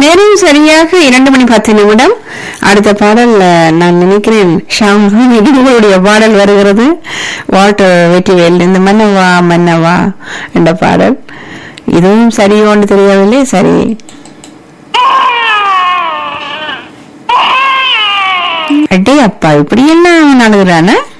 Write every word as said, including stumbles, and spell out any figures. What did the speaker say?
நேரம் சரியாக இரண்டு மணி பத்து நிமிடம். அடுத்த பாடல் அஹ், நான் நினைக்கிறேன் ஷாம் உங்களுடைய பாடல் வருகிறது. வாட்டர் வெற்றிவேல் இந்த மன்னவா மன்னவா என்ற பாடல். இதுவும் சரியோ தெரியவில்லை. சரி, அட்டே அப்பா இப்படி என்ன நடக்குறான?